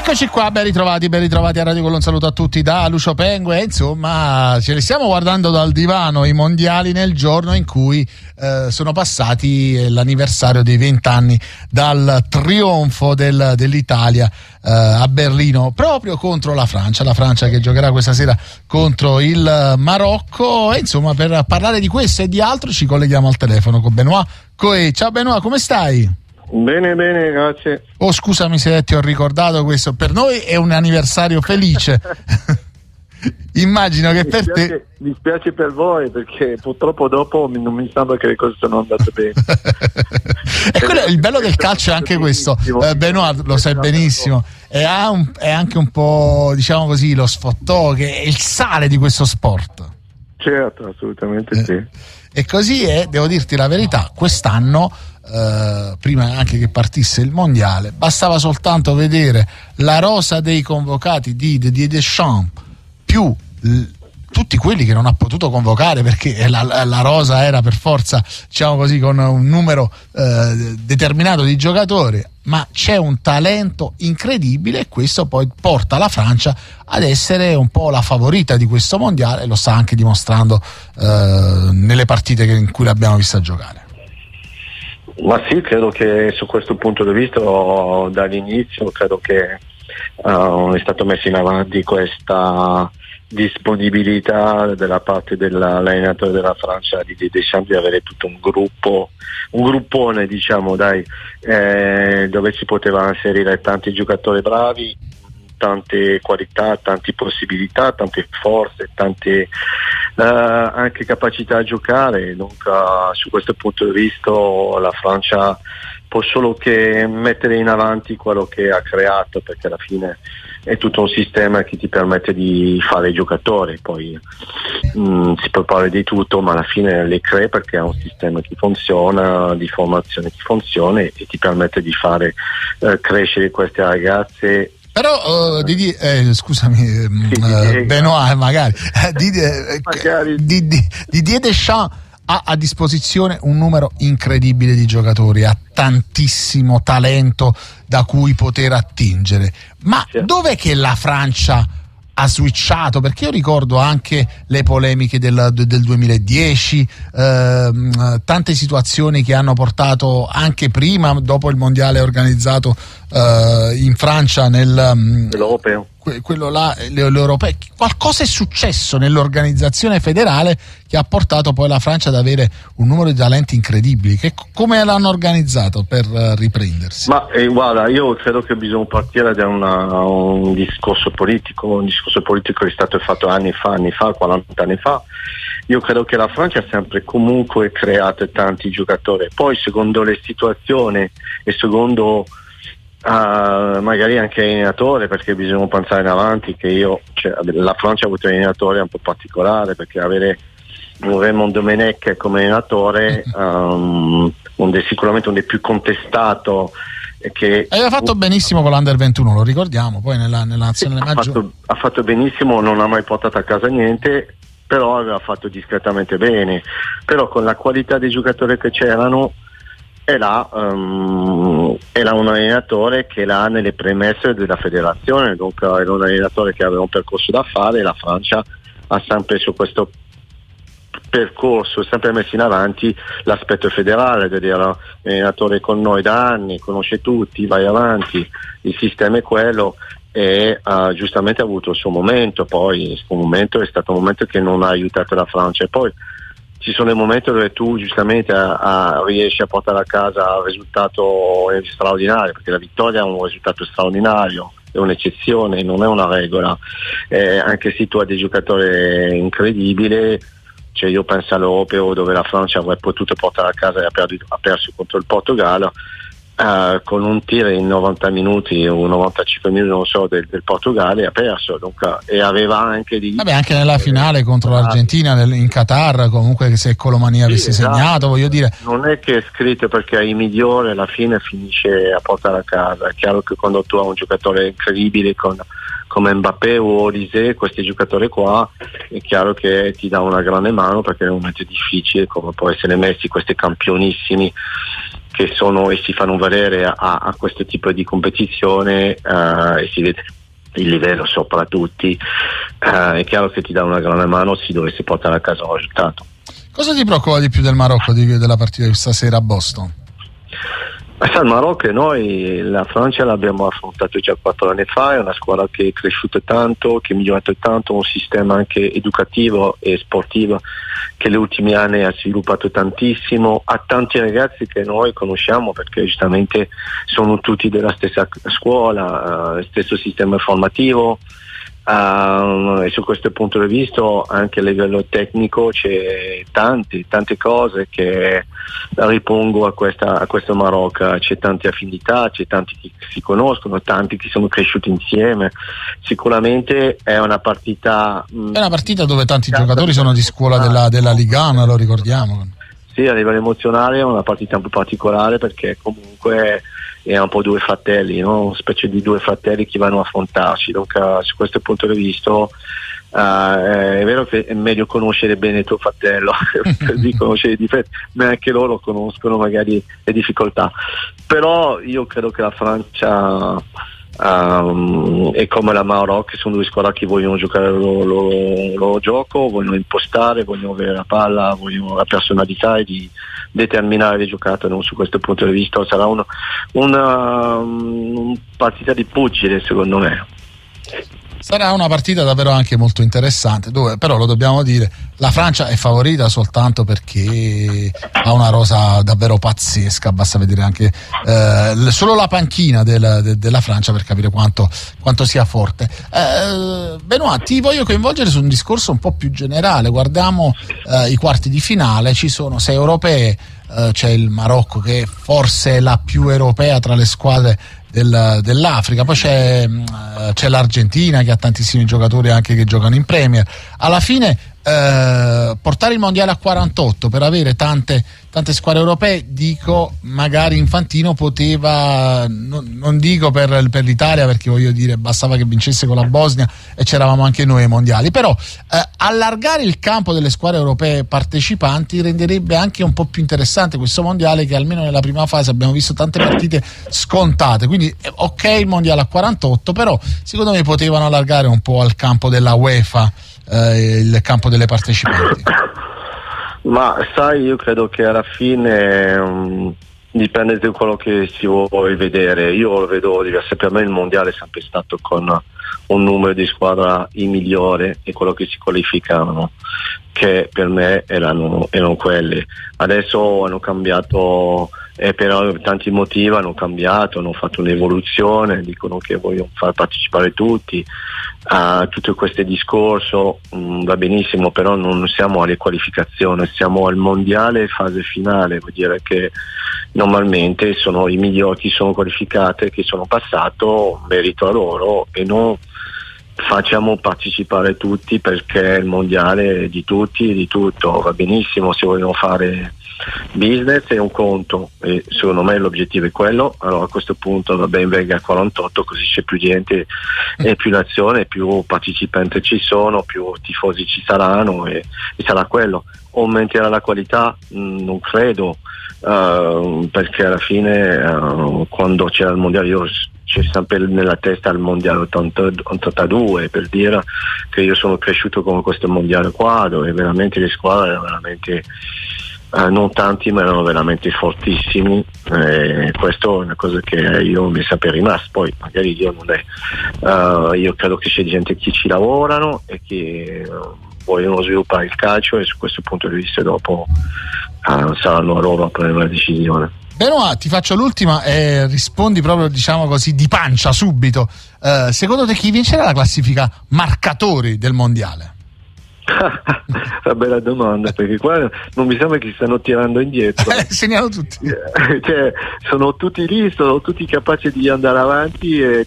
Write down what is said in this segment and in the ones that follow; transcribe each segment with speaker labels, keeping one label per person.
Speaker 1: Eccoci qua, ben ritrovati a Radio Gol. Un saluto a tutti da Lucio Pengue. Insomma, ce li stiamo guardando dal divano i mondiali nel giorno in cui sono passati l'anniversario dei 20 anni dal trionfo dell'Italia a Berlino, proprio contro la Francia che giocherà questa sera contro il Marocco. E insomma, per parlare di questo e di altro ci colleghiamo al telefono con Benoît Cœur. Ciao Benoît, come stai?
Speaker 2: Bene, grazie.
Speaker 1: Oh, scusami se ti ho ricordato questo, per noi è un anniversario felice. Immagino che per te...
Speaker 2: Mi spiace per voi, perché purtroppo dopo non mi sembra che le cose sono andate bene.
Speaker 1: E quello, il bello del calcio è anche questo, Benoît lo sai benissimo, è anche un po', diciamo così, lo sfottò, che è il sale di questo sport.
Speaker 2: Certo, assolutamente sì.
Speaker 1: E così è, devo dirti la verità, quest'anno prima anche che partisse il mondiale bastava soltanto vedere la rosa dei convocati di Didier Deschamps più tutti quelli che non ha potuto convocare, perché la rosa era per forza, diciamo così, con un numero determinato di giocatori, ma c'è un talento incredibile e questo poi porta la Francia ad essere un po' la favorita di questo mondiale, e lo sta anche dimostrando nelle partite in cui l'abbiamo vista giocare.
Speaker 2: Ma sì, credo che su questo punto di vista dall'inizio credo che è stato messo in avanti questa disponibilità della parte dell'allenatore della Francia di Deschamps di avere tutto un gruppone, diciamo, dove si poteva inserire tanti giocatori bravi, tante qualità, tante possibilità, tante forze, tante anche capacità a giocare. Dunque su questo punto di vista la Francia può solo che mettere in avanti quello che ha creato, perché alla fine è tutto un sistema che ti permette di fare i giocatori. Poi si può parlare di tutto, ma alla fine le crei perché è un sistema che funziona, di formazione che funziona e ti permette di fare crescere queste ragazze.
Speaker 1: Però scusami, Benoît, magari Didier Deschamps ha a disposizione un numero incredibile di giocatori, ha tantissimo talento da cui poter attingere, ma dov'è che la Francia ha switchato? Perché io ricordo anche le polemiche del 2010, tante situazioni che hanno portato anche prima, dopo il mondiale organizzato in Francia
Speaker 2: l'Europeo.
Speaker 1: Quello là, l'Europeo. Qualcosa è successo nell'organizzazione federale che ha portato poi la Francia ad avere un numero di talenti incredibili. Come l'hanno organizzato per riprendersi?
Speaker 2: Ma guarda, io credo che bisogna partire da un discorso politico che è stato fatto anni fa, 40 anni fa. Io credo che la Francia ha sempre comunque creato tanti giocatori, poi secondo le situazioni e secondo magari anche allenatore, perché bisogna pensare in avanti che la Francia ha avuto un allenatore un po' particolare, perché avere un Raymond Domenech come allenatore sicuramente un dei più contestato, che
Speaker 1: aveva fatto benissimo con l'Under 21, lo ricordiamo, poi nella nazionale maggiore
Speaker 2: ha fatto benissimo, non ha mai portato a casa niente, però aveva fatto discretamente bene. Però con la qualità dei giocatori che c'erano era un allenatore che l'ha nelle premesse della federazione, dunque era un allenatore che aveva un percorso da fare, e la Francia ha sempre su questo percorso sempre messo in avanti l'aspetto federale, di dire allenatore con noi da anni, conosce tutti, vai avanti, il sistema è quello, e giustamente ha avuto il suo momento. Poi il suo momento è stato un momento che non ha aiutato la Francia, e poi ci sono dei momenti dove tu giustamente riesci a portare a casa un risultato straordinario, perché la vittoria è un risultato straordinario, è un'eccezione, non è una regola, anche se tu hai dei giocatori incredibili. Cioè, io penso all'Europeo, dove la Francia avrebbe potuto portare a casa e ha perso contro il Portogallo, con un tiro in 90 minuti o 95 minuti, non so, del Portogallo, e ha perso. Dunque, e aveva anche
Speaker 1: anche nella finale contro l'Argentina in Qatar, comunque, se Colomani avesse segnato, voglio dire,
Speaker 2: non è che è scritto perché i migliori alla fine finisce a portare a casa. È chiaro che quando tu hai un giocatore incredibile come Mbappé o Olise, questi giocatori qua, è chiaro che ti dà una grande mano, perché è un momento difficile, come può essere Messi, questi campionissimi che sono e si fanno valere a questo tipo di competizione, e si vede il livello sopra tutti. È chiaro che ti dà una grande mano se dovessi portare a casa un risultato.
Speaker 1: Cosa ti preoccupa di più del Marocco, della partita di stasera a Boston?
Speaker 2: Il Marocco e noi, la Francia l'abbiamo affrontato già 4 anni fa, è una squadra che è cresciuta tanto, che è migliorata tanto, un sistema anche educativo e sportivo che negli ultimi anni ha sviluppato tantissimo, ha tanti ragazzi che noi conosciamo perché giustamente sono tutti della stessa scuola, stesso sistema formativo. E su questo punto di vista anche a livello tecnico c'è tante cose che ripongo a questo Marocco, c'è tante affinità, c'è tanti che si conoscono, tanti che sono cresciuti insieme. Sicuramente è una partita
Speaker 1: dove tanti giocatori sono di scuola della Liga, lo ricordiamo.
Speaker 2: Sì, a livello emozionale è una partita un po' particolare perché comunque è un po' 2 fratelli, no? Una specie di 2 fratelli che vanno a affrontarsi. Dunque, su questo punto di vista è vero che è meglio conoscere bene tuo fratello di conoscere i difetti, ma anche loro conoscono magari le difficoltà. Però io credo che la Francia e come la Marocco, che sono 2 squadre che vogliono giocare il loro gioco, vogliono impostare, vogliono avere la palla, vogliono la personalità e di determinare le giocate. Non su questo punto di vista sarà una partita di pugile, secondo me.
Speaker 1: Sarà una partita davvero anche molto interessante, dove però lo dobbiamo dire, la Francia è favorita soltanto perché ha una rosa davvero pazzesca, basta vedere anche solo la panchina della Francia per capire quanto sia forte. Benoît, ti voglio coinvolgere su un discorso un po' più generale. Guardiamo i quarti di finale, ci sono 6 europee, c'è il Marocco che forse è la più europea tra le squadre dell'Africa, poi c'è l'Argentina che ha tantissimi giocatori anche che giocano in Premier. Alla fine portare il mondiale a 48 per avere tante squadre europee, dico magari Infantino poteva, non dico per l'Italia perché voglio dire bastava che vincesse con la Bosnia e c'eravamo anche noi ai mondiali, però allargare il campo delle squadre europee partecipanti renderebbe anche un po' più interessante questo mondiale, che almeno nella prima fase abbiamo visto tante partite scontate. Quindi ok il mondiale a 48, però secondo me potevano allargare un po' al campo della UEFA il campo delle partecipanti.
Speaker 2: Ma sai, io credo che alla fine dipende da quello che si vuole vedere. Io lo vedo diverso, per me il mondiale è sempre stato con un numero di squadra il migliore e quello che si qualificavano, che per me erano quelle. Adesso hanno cambiato, per tanti motivi hanno cambiato, hanno fatto un'evoluzione, dicono che vogliono far partecipare tutti a tutto questo discorso, va benissimo, però non siamo alle qualificazioni, siamo al mondiale fase finale, vuol dire che normalmente sono i migliori che sono qualificati, che sono passato, merito a loro, e non facciamo partecipare tutti perché il mondiale è di tutti e di tutto. Va benissimo se vogliono fare business, è un conto, e secondo me l'obiettivo è quello. Allora a questo punto va ben venga a 48, così c'è più gente e più nazione, più partecipanti ci sono, più tifosi ci saranno, e sarà quello. Aumenterà la qualità? Non credo, perché alla fine quando c'era il mondiale, io c'è sempre nella testa il mondiale 82, per dire che io sono cresciuto con questo mondiale qua, dove veramente le squadre erano veramente non tanti, ma erano veramente fortissimi. Questo è una cosa che io mi è sempre rimasto. Poi magari io non è, io credo che c'è gente che ci lavorano e che vogliono sviluppare il calcio, e su questo punto di vista dopo saranno loro a prendere la decisione.
Speaker 1: Benoît, ti faccio l'ultima e rispondi proprio, diciamo così, di pancia subito. Secondo te chi vincerà la classifica marcatori del mondiale?
Speaker 2: Una bella domanda, perché qua non mi sembra che si stanno tirando indietro.
Speaker 1: Segnalo tutti.
Speaker 2: Cioè, sono tutti lì, sono tutti capaci di andare avanti e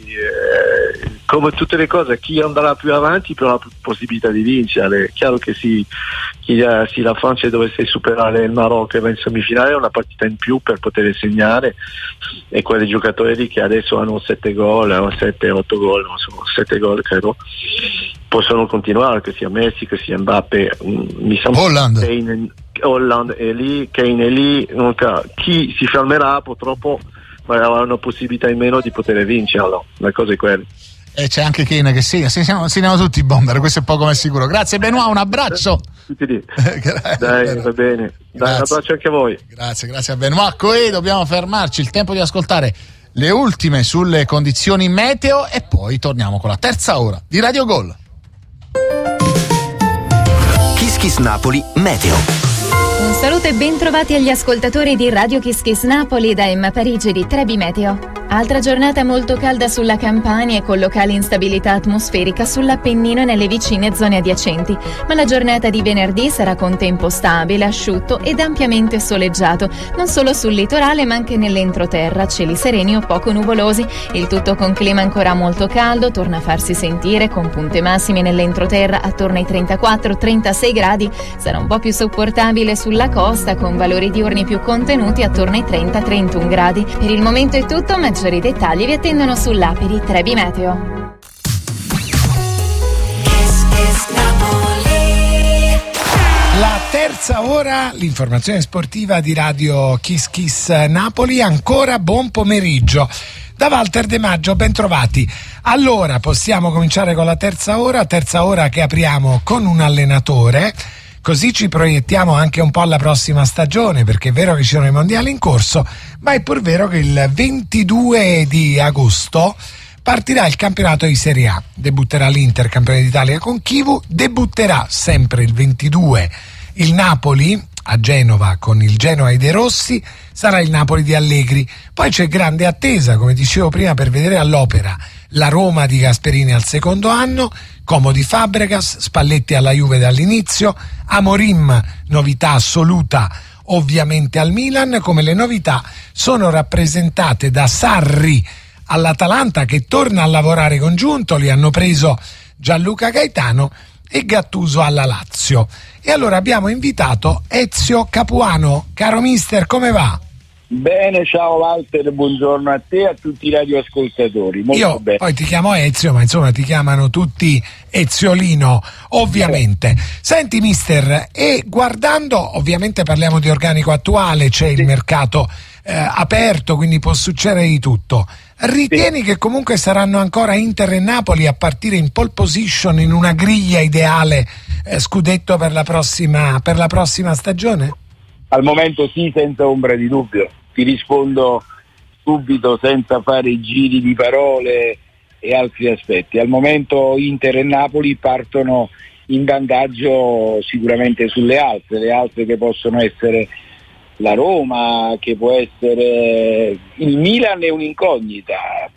Speaker 2: come tutte le cose, chi andrà più avanti però ha più possibilità di vincere. È chiaro che se la Francia dovesse superare il Marocco e va in semifinale è una partita in più per poter segnare, e quei giocatori lì che adesso hanno 7 gol, 7-8 gol, non so, 7 gol credo, possono continuare, che sia Messi, che sia Mbappé, mi sembra Holland è lì, Kane è lì, chi si fermerà purtroppo avrà una possibilità in meno di poter vincerlo, la cosa è quella.
Speaker 1: E c'è anche Kane che segniamo tutti i bomber, questo è poco ma sicuro. Grazie Benoît, un abbraccio.
Speaker 2: Tutti lì. Dai, va bene. Dai, un abbraccio anche a voi.
Speaker 1: Grazie a Benoît. Dobbiamo fermarci, il tempo di ascoltare le ultime sulle condizioni meteo e poi torniamo con la terza ora di Radio Gol.
Speaker 3: Kiss Kiss Napoli Meteo.
Speaker 4: Un saluto e ben trovati agli ascoltatori di Radio Kiss Kiss Napoli da Emma Parigi di Trebi Meteo. Altra giornata molto calda sulla Campania e con locali instabilità atmosferica sull'Appennino e nelle vicine zone adiacenti, ma la giornata di venerdì sarà con tempo stabile, asciutto ed ampiamente soleggiato, non solo sul litorale ma anche nell'entroterra, cieli sereni o poco nuvolosi, il tutto con clima ancora molto caldo, torna a farsi sentire con punte massime nell'entroterra attorno ai 34-36 gradi, sarà un po' più sopportabile sulla costa con valori diurni più contenuti attorno ai 30-31 gradi. Per il momento è tutto, maggiori dettagli vi attendono sull'app di Trebi Meteo.
Speaker 5: La terza ora, l'informazione sportiva di Radio Kiss Kiss Napoli, ancora buon pomeriggio. Da Walter De Maggio, ben trovati. Allora, possiamo cominciare con la terza ora che apriamo con un allenatore. Così ci proiettiamo anche un po' alla prossima stagione, perché è vero che ci sono i mondiali in corso, ma è pur vero che il 22 di agosto partirà il campionato di Serie A. Debutterà l'Inter, campione d'Italia con Chivu, debutterà sempre il 22 il Napoli a Genova con il Genoa e De Rossi, sarà il Napoli di Allegri. Poi c'è grande attesa, come dicevo prima, per vedere all'Opera la Roma di Gasperini al secondo anno, Como di Fabregas, Spalletti alla Juve dall'inizio, Amorim, novità assoluta ovviamente al Milan, come le novità sono rappresentate da Sarri all'Atalanta che torna a lavorare congiunto, li hanno preso Gianluca Gaetano, e Gattuso alla Lazio. E allora abbiamo invitato Ezio Capuano. Caro mister, come va?
Speaker 6: Bene, ciao Walter, buongiorno a te e a tutti i radioascoltatori. Molto bene.
Speaker 5: Poi ti chiamo Ezio, ma insomma ti chiamano tutti Eziolino, ovviamente. Senti mister, e guardando, ovviamente parliamo di organico attuale, c'è il mercato aperto, quindi può succedere di tutto. Ritieni che comunque saranno ancora Inter e Napoli a partire in pole position in una griglia ideale scudetto per la prossima stagione?
Speaker 6: Al momento sì, senza ombra di dubbio. Ti rispondo subito senza fare giri di parole e altri aspetti. Al momento Inter e Napoli partono in vantaggio sicuramente sulle altre, le altre che possono essere la Roma, che può essere il Milan, è un'incognita,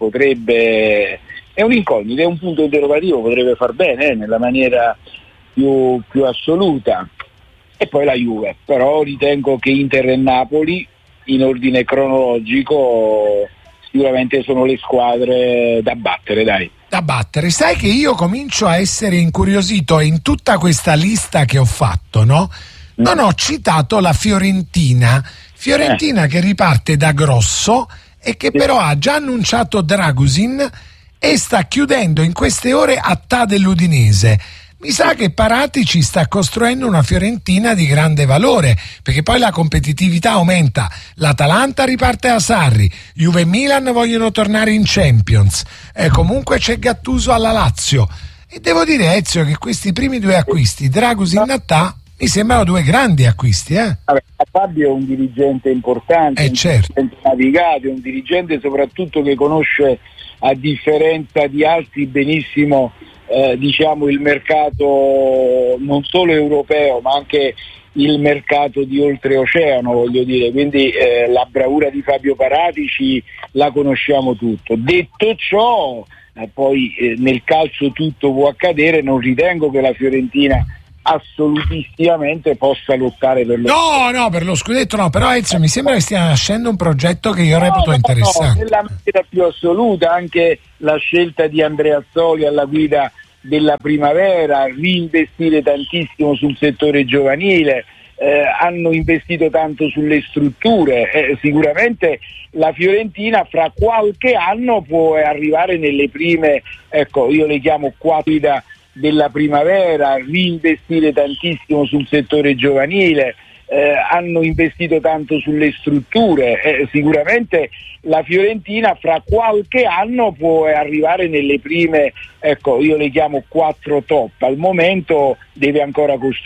Speaker 6: è un'incognita, è un punto interrogativo, potrebbe far bene nella maniera più assoluta. E poi la Juve, però ritengo che Inter e Napoli in ordine cronologico sicuramente sono le squadre da battere, dai.
Speaker 5: Da battere. Sai che io comincio a essere incuriosito, e in tutta questa lista che ho fatto, no? Non ho citato la Fiorentina che riparte da grosso e che però ha già annunciato Dragusin e sta chiudendo in queste ore Attà dell'Udinese. Mi sa che Paratici sta costruendo una Fiorentina di grande valore, perché poi la competitività aumenta. L'Atalanta riparte a Sarri, Juve e Milan vogliono tornare in Champions, comunque c'è Gattuso alla Lazio. E devo dire, Ezio, che questi primi due acquisti, Dragusin e Attà, mi sembrano due grandi acquisti.
Speaker 6: Vabbè, Fabio è un dirigente importante,
Speaker 5: certo.
Speaker 6: dirigente navigato, un dirigente soprattutto che conosce, a differenza di altri, benissimo il mercato non solo europeo ma anche il mercato di oltreoceano, voglio dire, quindi la bravura di Fabio Paratici la conosciamo tutto. Detto ciò, poi nel calcio tutto può accadere, non ritengo che la Fiorentina assolutissimamente possa lottare per lo scudetto.
Speaker 5: No, per lo scudetto no, però Ezio mi sembra che stia nascendo un progetto che io reputo interessante.
Speaker 6: Nella maniera più assoluta, anche la scelta di Andrea Azzoli alla guida della Primavera, reinvestire tantissimo sul settore giovanile, hanno investito tanto sulle strutture, sicuramente la Fiorentina fra qualche anno può arrivare nelle prime, io le chiamo guida della Primavera, reinvestire tantissimo sul settore giovanile, hanno investito tanto sulle strutture, sicuramente la Fiorentina fra qualche anno può arrivare nelle prime, ecco, io le chiamo 4 top, al momento deve ancora costruire.